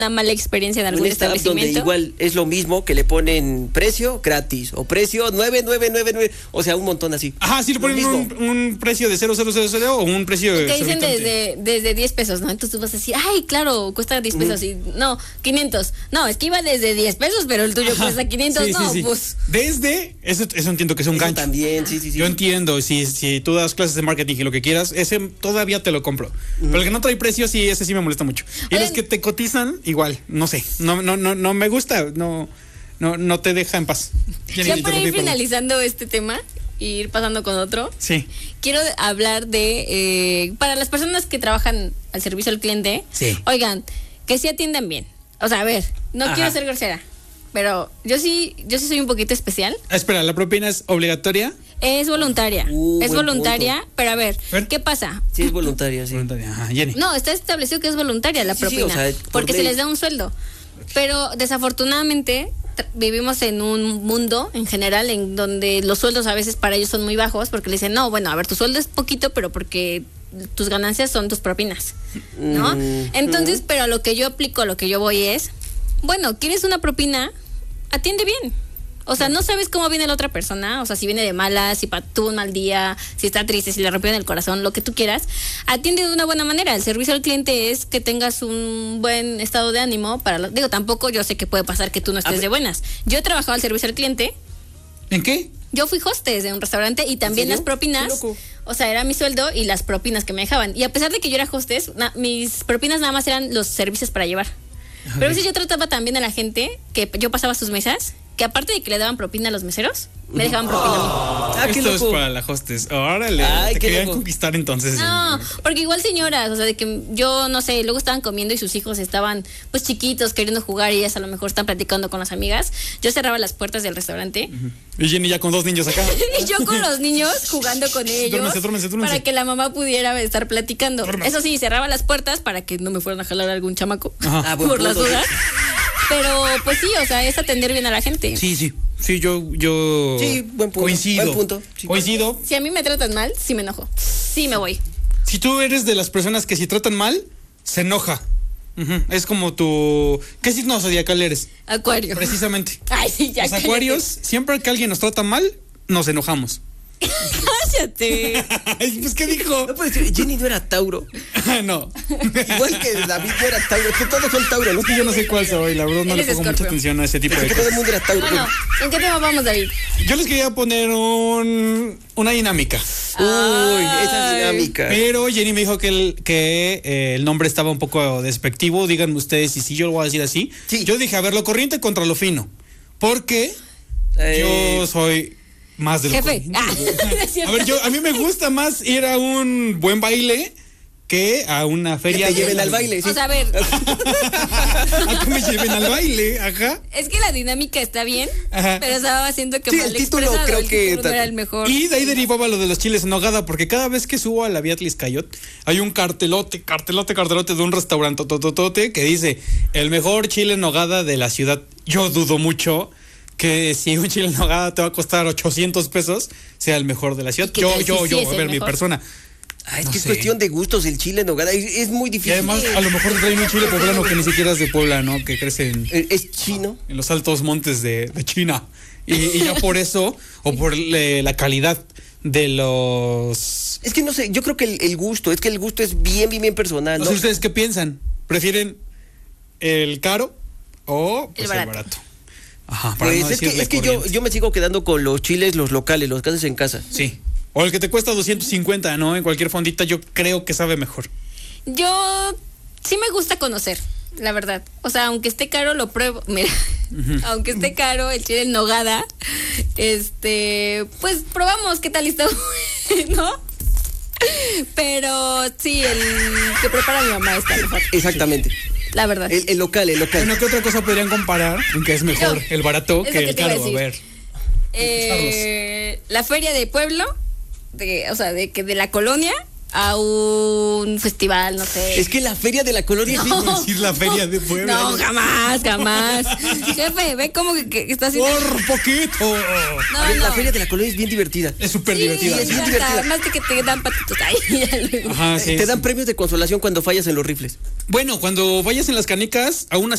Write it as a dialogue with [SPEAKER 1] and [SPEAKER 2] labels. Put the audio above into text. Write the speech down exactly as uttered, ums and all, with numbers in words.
[SPEAKER 1] una mala experiencia en algún
[SPEAKER 2] Un staff
[SPEAKER 1] establecimiento.
[SPEAKER 2] donde igual es lo mismo que le ponen precio gratis o precio nueve nueve nueve nueve, o sea, un montón así.
[SPEAKER 3] Ajá, sí le ponen un, un precio de cero cero cero cero o un precio
[SPEAKER 1] Que dicen
[SPEAKER 3] exorbitante.
[SPEAKER 1] desde, desde diez pesos, ¿no? Entonces tú vas a decir, ay, claro, cuesta diez pesos. Y no, quinientos. No, es que iba desde diez pesos, pero el tuyo
[SPEAKER 3] Ajá,
[SPEAKER 1] cuesta quinientos.
[SPEAKER 3] sí, sí,
[SPEAKER 1] no,
[SPEAKER 3] sí.
[SPEAKER 1] pues.
[SPEAKER 3] Desde, eso, eso entiendo que es un
[SPEAKER 2] Eso
[SPEAKER 3] gancho.
[SPEAKER 2] también, sí, sí, sí.
[SPEAKER 3] Yo entiendo, si, si tú das clases de marketing y lo que quieras, ese todavía te lo compro. Pero el que no trae precio, sí, ese sí me molesta mucho. Y
[SPEAKER 1] Oigan,
[SPEAKER 3] los que te cotizan, igual, no sé, no, no, no, no me gusta, no, no, no te deja en paz. Jenny,
[SPEAKER 1] Ya
[SPEAKER 3] te
[SPEAKER 1] para ir
[SPEAKER 3] interrumpí, perdón.
[SPEAKER 1] finalizando este tema y ir pasando con otro,
[SPEAKER 3] Sí.
[SPEAKER 1] quiero hablar de, eh, para las personas que trabajan al servicio al cliente,
[SPEAKER 2] Sí.
[SPEAKER 1] oigan, que sí atiendan bien. O sea, a ver, no
[SPEAKER 2] Ajá.
[SPEAKER 1] quiero ser grosera, pero yo sí, yo sí soy un poquito especial.
[SPEAKER 3] Ah, espera, ¿la propina es obligatoria?
[SPEAKER 1] Es voluntaria,
[SPEAKER 2] Uh,
[SPEAKER 1] es
[SPEAKER 2] buen
[SPEAKER 1] voluntaria,
[SPEAKER 2] punto.
[SPEAKER 1] pero a ver,
[SPEAKER 3] Ver.
[SPEAKER 1] ¿qué pasa?
[SPEAKER 2] Sí, es voluntaria, sí.
[SPEAKER 3] Voluntaria, ajá, Jenny.
[SPEAKER 1] No, está establecido que es voluntaria la
[SPEAKER 2] Sí, sí,
[SPEAKER 1] propina,
[SPEAKER 2] o sea, por
[SPEAKER 1] porque se
[SPEAKER 2] ley.
[SPEAKER 1] les da un sueldo. Pero desafortunadamente tra- vivimos en un mundo en general en donde los sueldos a veces para ellos son muy bajos porque le dicen, no, bueno, a ver, tu sueldo es poquito, pero porque tus ganancias son tus propinas, ¿no?
[SPEAKER 2] Mm,
[SPEAKER 1] Entonces, pero a lo que yo aplico, a lo que yo voy es, bueno, ¿quieres una propina? Atiende bien. O sea, no sabes cómo viene la otra persona, o sea, si viene de malas, si pa- tuvo un mal día, si está triste, si le rompieron el corazón, lo que tú quieras, atiende de una buena manera. El servicio al cliente es que tengas un buen estado de ánimo para, lo- digo, tampoco yo sé que puede pasar que tú no estés
[SPEAKER 2] ver.
[SPEAKER 1] de buenas. Yo he trabajado al servicio al cliente,
[SPEAKER 3] ¿En qué?
[SPEAKER 1] yo fui hostess de un restaurante y también
[SPEAKER 2] serio?
[SPEAKER 1] las propinas,
[SPEAKER 2] Qué loco.
[SPEAKER 1] o sea, era mi sueldo y las propinas que me dejaban. Y a pesar de que yo era hostess, na- mis propinas nada más eran los servicios para llevar. Pero a veces yo trataba también a la gente que yo pasaba a sus mesas, que aparte de que le daban propina a los meseros, me dejaban propina a mí.
[SPEAKER 2] Ah, qué
[SPEAKER 3] Esto es
[SPEAKER 2] loco.
[SPEAKER 3] para la hostess. Órale,
[SPEAKER 2] Ay,
[SPEAKER 3] te
[SPEAKER 2] qué
[SPEAKER 3] querían
[SPEAKER 2] loco.
[SPEAKER 3] conquistar entonces.
[SPEAKER 1] No, porque igual señoras, o sea, de que yo no sé, luego estaban comiendo y sus hijos estaban pues chiquitos queriendo jugar y ellas a lo mejor están platicando con las amigas. Yo cerraba las puertas del restaurante
[SPEAKER 3] Y Jenny ya con dos niños acá.
[SPEAKER 1] y yo con los niños jugando con ellos
[SPEAKER 3] Duérmense, duérmense, duérmense.
[SPEAKER 1] para que la mamá pudiera estar platicando.
[SPEAKER 3] Duérmense.
[SPEAKER 1] Eso sí, cerraba las puertas para que no me fueran a jalar algún chamaco
[SPEAKER 3] Ajá.
[SPEAKER 2] Ah, buen
[SPEAKER 1] por las
[SPEAKER 2] punto.
[SPEAKER 1] dudas. Pero pues sí, o sea, es atender bien a la gente.
[SPEAKER 3] Sí, sí. Sí, yo, yo
[SPEAKER 2] Sí, buen punto,
[SPEAKER 3] coincido.
[SPEAKER 2] buen punto, sí.
[SPEAKER 3] Coincido.
[SPEAKER 1] Si a mí me tratan mal, sí me enojo. Sí me voy.
[SPEAKER 3] Si tú eres de las personas que si tratan mal, se enoja. Ujú. Es como tu... ¿Qué signo zodiacal eres?
[SPEAKER 1] Acuario.
[SPEAKER 3] Precisamente.
[SPEAKER 1] Ay, sí, ya.
[SPEAKER 3] Los
[SPEAKER 1] cállate.
[SPEAKER 3] acuarios, siempre que alguien nos trata mal, nos enojamos.
[SPEAKER 1] Cállate.
[SPEAKER 3] Ay, pues, ¿qué dijo?
[SPEAKER 2] No puede ser, Jenny no era Tauro.
[SPEAKER 3] No.
[SPEAKER 2] Igual que David no era Tauro. Que todos son Tauro, ¿no?
[SPEAKER 3] Es que yo no sé cuál soy, la verdad no le
[SPEAKER 1] Eres
[SPEAKER 3] pongo mucha
[SPEAKER 1] Escorpio.
[SPEAKER 3] atención a ese tipo de
[SPEAKER 2] Que todo el
[SPEAKER 3] cosas.
[SPEAKER 2] mundo era Tauro.
[SPEAKER 1] Bueno, ¿en qué tema vamos, David?
[SPEAKER 3] Yo les quería poner un, una dinámica.
[SPEAKER 2] Uy, esa
[SPEAKER 1] Ay.
[SPEAKER 2] dinámica.
[SPEAKER 3] Pero Jenny me dijo que el, que eh, el nombre estaba un poco despectivo. Díganme ustedes si sí, yo lo voy a decir así.
[SPEAKER 2] Sí.
[SPEAKER 3] Yo dije, a ver, lo corriente contra lo fino. Porque
[SPEAKER 2] Eh,
[SPEAKER 3] yo soy más del
[SPEAKER 1] Jefe. Ah, no es
[SPEAKER 3] A
[SPEAKER 1] cierto.
[SPEAKER 3] ver, yo, a mí me gusta más ir a un buen baile que a una
[SPEAKER 2] que
[SPEAKER 3] feria.
[SPEAKER 2] te
[SPEAKER 3] de-
[SPEAKER 2] lleven al baile, sí.
[SPEAKER 1] O sea, a ver,
[SPEAKER 3] A que me lleven al baile, ajá.
[SPEAKER 1] es que la dinámica está bien,
[SPEAKER 3] Ajá.
[SPEAKER 1] pero estaba haciendo que
[SPEAKER 2] Sí,
[SPEAKER 1] mal
[SPEAKER 2] el título
[SPEAKER 1] expresado,
[SPEAKER 2] creo
[SPEAKER 1] el
[SPEAKER 2] que
[SPEAKER 1] título no
[SPEAKER 2] ta-
[SPEAKER 1] era el mejor.
[SPEAKER 3] Y de ahí derivaba lo de los chiles en nogada, porque cada vez que subo a la Beatlis Cayot, hay un cartelote, cartelote, cartelote de un restaurante tototote que dice el mejor chile en nogada de la ciudad. Yo dudo mucho que si un chile en nogada te va a costar ochocientos pesos, sea el mejor de la ciudad.
[SPEAKER 1] ¿Y qué
[SPEAKER 3] Yo,
[SPEAKER 1] tal
[SPEAKER 3] yo,
[SPEAKER 1] si sí
[SPEAKER 3] yo,
[SPEAKER 1] es
[SPEAKER 3] a
[SPEAKER 1] el
[SPEAKER 3] ver, mi
[SPEAKER 1] mejor?
[SPEAKER 3] persona.
[SPEAKER 2] Ah, es
[SPEAKER 3] no
[SPEAKER 2] que es
[SPEAKER 3] sé.
[SPEAKER 2] cuestión de gustos el chile en nogada. Es, es muy
[SPEAKER 3] Y
[SPEAKER 2] difícil.
[SPEAKER 3] además, a lo mejor traen un chile poblano que ni siquiera es de Puebla, ¿no? Que crece en,
[SPEAKER 2] Eh, Es chino.
[SPEAKER 3] en los altos montes de, de China. Y, y ya por eso, o por le- la calidad de los...
[SPEAKER 2] Es que no sé, yo creo que el, el gusto, es que el gusto es bien, bien, bien personal,
[SPEAKER 3] No
[SPEAKER 2] ¿no?
[SPEAKER 3] sé ustedes qué piensan. ¿Prefieren el caro o pues,
[SPEAKER 1] El
[SPEAKER 3] el,
[SPEAKER 1] barato.
[SPEAKER 3] barato? Ajá, para
[SPEAKER 2] Pues
[SPEAKER 3] no
[SPEAKER 2] es que,
[SPEAKER 3] decirle
[SPEAKER 2] es que yo,
[SPEAKER 3] corriente.
[SPEAKER 2] yo me sigo quedando con los chiles, los locales, los que haces en casa.
[SPEAKER 3] Sí. O el que te cuesta doscientos cincuenta, ¿no? En cualquier fondita yo creo que sabe mejor.
[SPEAKER 1] Yo sí me gusta conocer, la verdad. O sea, aunque esté caro, lo pruebo. Mira, aunque esté caro el chile en nogada, este, pues probamos qué tal está, ¿no? Pero sí, el que prepara mi mamá está mejor,
[SPEAKER 2] Exactamente.
[SPEAKER 1] la verdad.
[SPEAKER 2] El, el local, el local.
[SPEAKER 3] Bueno, ¿qué otra cosa podrían comparar? Que es mejor
[SPEAKER 1] Yo,
[SPEAKER 3] el barato
[SPEAKER 1] es
[SPEAKER 3] que
[SPEAKER 1] lo que
[SPEAKER 3] el
[SPEAKER 1] te iba a
[SPEAKER 3] caro. A
[SPEAKER 1] decir.
[SPEAKER 3] ver.
[SPEAKER 1] Eh, la feria de pueblo, de, o sea, de que de la colonia a un festival, no sé.
[SPEAKER 2] Es que la feria de la colonia es bien-
[SPEAKER 3] Iba a decir la feria de Puebla.
[SPEAKER 1] No, jamás, jamás. Jefe, ve cómo que, que está haciendo.
[SPEAKER 3] Por poquito.
[SPEAKER 1] No,
[SPEAKER 2] A ver,
[SPEAKER 1] no.
[SPEAKER 2] la feria de la colonia es bien divertida.
[SPEAKER 3] Es súper
[SPEAKER 1] Sí,
[SPEAKER 3] divertida.
[SPEAKER 2] es bien
[SPEAKER 1] hasta
[SPEAKER 2] divertida.
[SPEAKER 1] Además de que te dan patitos ahí.
[SPEAKER 3] Ajá, sí,
[SPEAKER 2] Te
[SPEAKER 3] sí.
[SPEAKER 2] dan premios de consolación cuando fallas en los rifles.
[SPEAKER 3] Bueno, cuando vayas en las canicas, aún así